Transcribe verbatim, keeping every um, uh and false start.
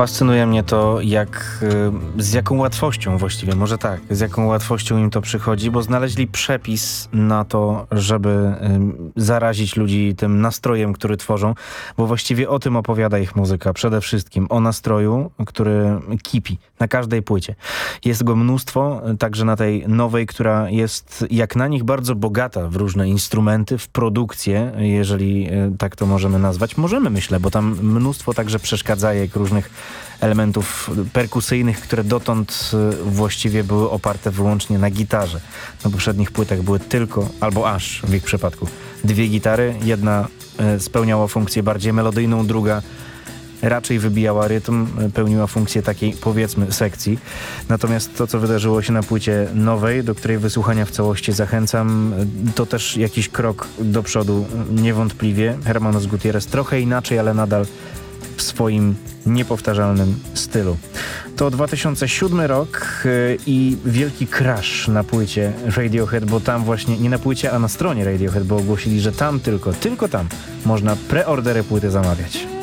Fascynuje mnie to, jak, z jaką łatwością właściwie, może tak, z jaką łatwością im to przychodzi, bo znaleźli przepis na to, żeby zarazić ludzi tym nastrojem, który tworzą, bo właściwie o tym opowiada ich muzyka. Przede wszystkim o nastroju, który kipi na każdej płycie. Jest go mnóstwo, także na tej nowej, która jest jak na nich bardzo bogata w różne instrumenty, w produkcję, jeżeli tak to możemy nazwać. Możemy, myślę, bo tam mnóstwo także przeszkadzajek, różnych elementów perkusyjnych, które dotąd właściwie były oparte wyłącznie na gitarze. Na poprzednich płytach były tylko, albo aż w ich przypadku, dwie gitary. Jedna spełniała funkcję bardziej melodyjną, druga raczej wybijała rytm, pełniła funkcję takiej, powiedzmy, sekcji. Natomiast to, co wydarzyło się na płycie nowej, do której wysłuchania w całości zachęcam, to też jakiś krok do przodu, niewątpliwie. Hermanos Gutierrez trochę inaczej, ale nadal w swoim niepowtarzalnym stylu. To dwa tysiące siódmy rok i wielki crash na płycie Radiohead, bo tam właśnie, nie na płycie, a na stronie Radiohead, bo ogłosili, że tam tylko, tylko tam można preordery płyty zamawiać.